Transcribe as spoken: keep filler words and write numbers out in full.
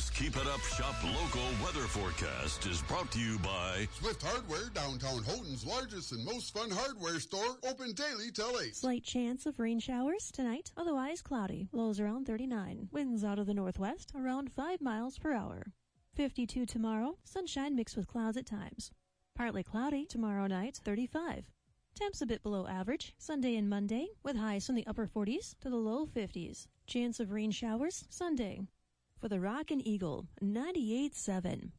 This Keep It Up Shop local weather forecast is brought to you by Swift Hardware, downtown Houghton's largest and most fun hardware store, open daily till eight. Slight chance of rain showers tonight, otherwise cloudy. Lows around thirty-nine. Winds out of the northwest around five miles per hour. fifty-two tomorrow, sunshine mixed with clouds at times. Partly cloudy tomorrow night, thirty-five. Temps a bit below average Sunday and Monday, with highs from the upper forties to the low fifties. Chance of rain showers Sunday. For the Rock and Eagle, ninety-eight point seven.